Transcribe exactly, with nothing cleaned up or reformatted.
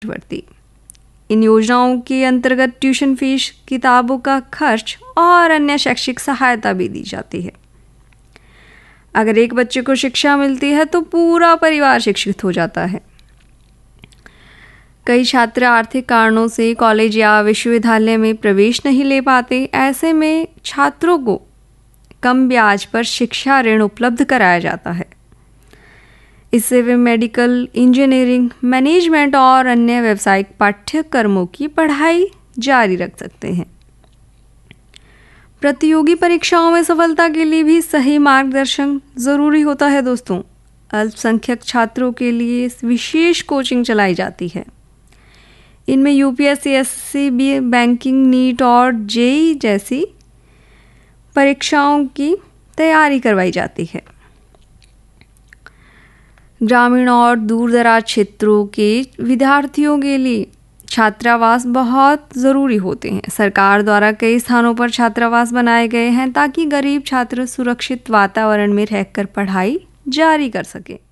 छात्रवृत्ति। इन योजनाओं के अंतर्गत ट्यूशन फीस, किताबों का खर्च और अन्य शैक्षिक सहायता भी दी जाती है। अगर एक बच्चे को शिक्षा मिलती है तो पूरा परिवार शिक्षित हो जाता है। कई छात्र आर्थिक कारणों से कॉलेज या विश्वविद्यालय में प्रवेश नहीं ले पाते। ऐसे में छात्रों को कम ब्याज पर शिक्षा ऋण उपलब्ध कराया जाता है। इससे वे मेडिकल, इंजीनियरिंग, मैनेजमेंट और अन्य व्यावसायिक पाठ्यक्रमों की पढ़ाई जारी रख सकते हैं। प्रतियोगी परीक्षाओं में सफलता के लिए भी सही मार्गदर्शन ज़रूरी होता है दोस्तों। अल्पसंख्यक छात्रों के लिए विशेष कोचिंग चलाई जाती है। इनमें यूपीएससी, एसएससी, बैंकिंग, नीट और जेईई जैसी परीक्षाओं की तैयारी करवाई जाती है। ग्रामीण और दूर दराज क्षेत्रों के विद्यार्थियों के लिए छात्रावास बहुत ज़रूरी होते हैं। सरकार द्वारा कई स्थानों पर छात्रावास बनाए गए हैं ताकि गरीब छात्र सुरक्षित वातावरण में रहकर पढ़ाई जारी कर सकें।